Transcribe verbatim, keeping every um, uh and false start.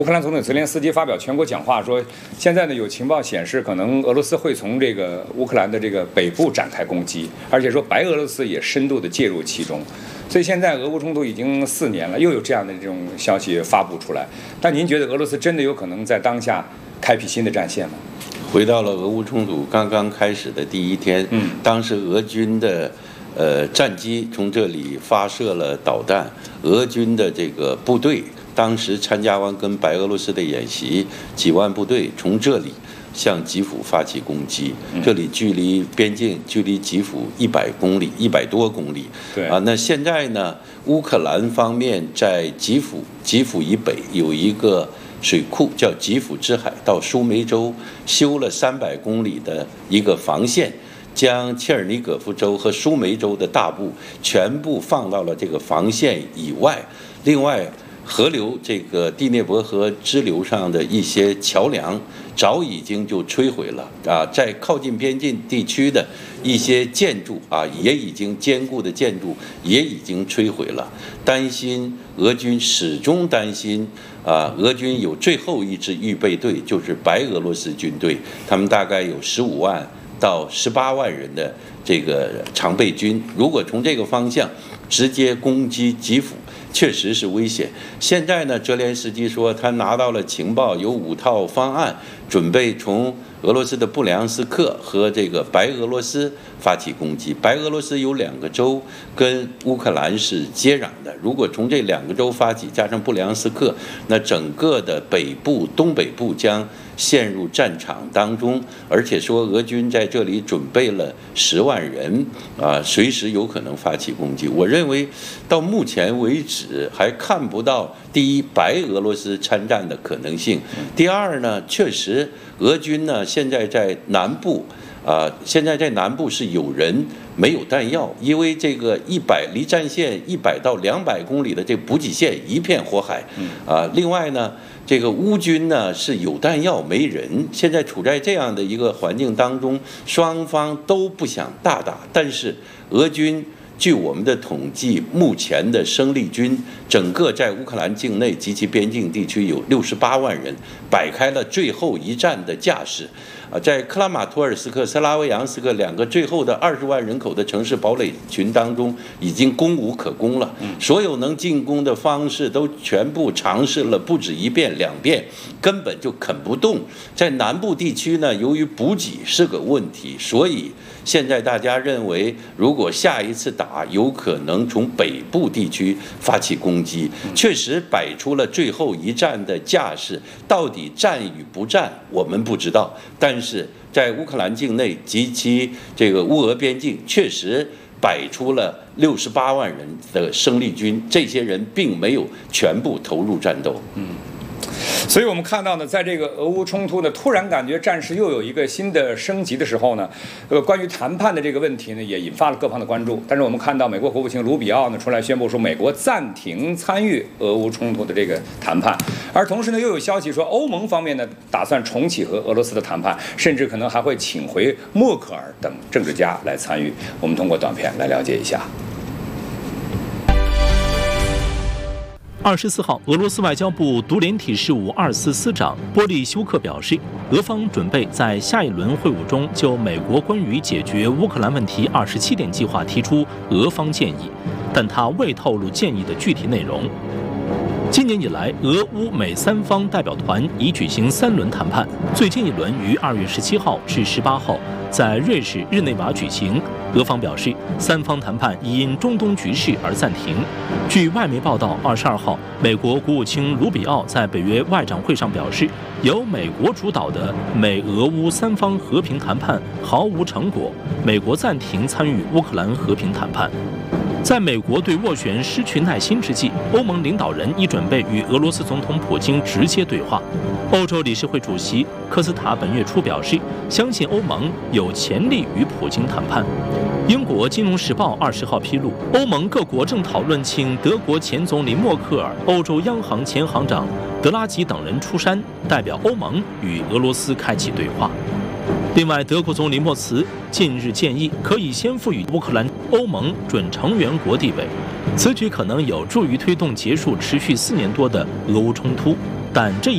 乌克兰总统泽连斯基发表全国讲话说，现在呢有情报显示，可能俄罗斯会从这个乌克兰的这个北部展开攻击，而且说白俄罗斯也深度的介入其中。所以现在俄乌冲突已经四年了，又有这样的这种消息发布出来。但您觉得俄罗斯真的有可能在当下开辟新的战线吗？ 回到了俄乌冲突刚刚开始的第一天，嗯，当时俄军的呃战机从这里发射了导弹，俄军的这个部队。当时参加完跟白俄罗斯的演习，几万部队从这里向基辅发起攻击。这里距离边境距离基辅一百公里，一百多公里。 对啊，那现在呢，乌克兰方面在基辅，基辅以北有一个水库叫基辅支海到苏梅州，修了三百公里的一个防线。将切尔尼戈夫州和苏梅州的大部全部放到了这个防线以外。另外，河流这个第聂伯河支流上的一些桥梁早已经就摧毁了啊，在靠近边境地区的一些建筑啊，也已经坚固的建筑也已经摧毁了。担心俄军始终担心啊，俄军有最后一支预备队，就是白俄罗斯军队，他们大概有十五万到十八万人的这个常备军，如果从这个方向直接攻击基辅，确实是危险。现在呢，泽连斯基说他拿到了情报，有五套方案，准备从俄罗斯的布良斯克和这个白俄罗斯发起攻击。白俄罗斯有两个州跟乌克兰是接壤的，如果从这两个州发起，加上布良斯克，那整个的北部、东北部将陷入战场当中。而且说俄军在这里准备了十万人啊，随时有可能发起攻击。我认为到目前为止还看不到第一白俄罗斯参战的可能性，第二呢，确实俄军呢现在在南部啊、呃，现在在南部是有人没有弹药，因为这个一百离战线一百到两百公里的这补给线一片火海啊、呃。另外呢，这个乌军呢是有弹药没人，现在处在这样的一个环境当中，双方都不想大打，但是俄军。据我们的统计，目前的生力军整个在乌克兰境内及其边境地区有六十八万人，摆开了最后一战的架势。啊，在克拉马托尔斯克、斯拉维扬斯克两个最后的二十万人口的城市堡垒群当中，已经攻无可攻了。所有能进攻的方式都全部尝试了不止一遍两遍，根本就啃不动。在南部地区呢，由于补给是个问题，所以现在大家认为，如果下一次打，有可能从北部地区发起攻击，确实摆出了最后一战的架势。到底战与不战，我们不知道，但是在乌克兰境内及其这个乌俄边境，确实摆出了六十八万人的生力军，这些人并没有全部投入战斗。 嗯。所以我们看到呢，在这个俄乌冲突呢，突然感觉战事又有一个新的升级的时候呢，呃，关于谈判的这个问题呢，也引发了各方的关注。但是我们看到美国国务卿卢比奥呢出来宣布说，美国暂停参与俄乌冲突的这个谈判，而同时呢，又有消息说，欧盟方面呢打算重启和俄罗斯的谈判，甚至可能还会请回默克尔等政治家来参与。我们通过短片来了解一下。 二十四号，俄罗斯外交部独联体事务二司司长波利修克表示，俄方准备在下一轮会晤中就美国关于解决乌克兰问题二十七点计划提出俄方建议，但他未透露建议的具体内容。今年以来，俄乌美三方代表团已举行三轮谈判，最近一轮于二月十七号至十八号在瑞士日内瓦举行。俄方表示，三方谈判已因中东局势而暂停。据外媒报道，二十二号，美国国务卿卢比奥在北约外长会上表示，由美国主导的美俄乌三方和平谈判毫无成果，美国暂停参与乌克兰和平谈判。在美国对斡旋失去耐心之际，欧盟领导人已准备与俄罗斯总统普京直接对话。欧洲理事会主席科斯塔本月初表示，相信欧盟有潜力与普京谈判。英国《金融时报》二十号披露，欧盟各国正讨论请德国前总理默克尔、欧洲央行前行长德拉吉等人出山，代表欧盟与俄罗斯开启对话。另外，德国总理默茨近日建议，可以先赋予乌克兰欧盟准成员国地位，此举可能有助于推动结束持续四年多的俄乌冲突，但这一